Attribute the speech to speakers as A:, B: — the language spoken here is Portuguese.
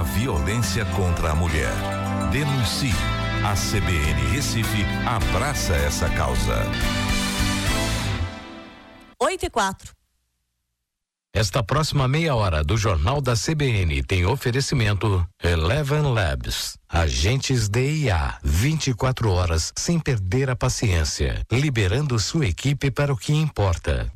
A: violência contra a mulher. Denuncie. A CBN Recife abraça essa causa.
B: 8:04.
C: Esta próxima meia hora do Jornal da CBN tem oferecimento Eleven Labs. Agentes de IA, 24 horas sem perder a paciência, liberando sua equipe para o que importa.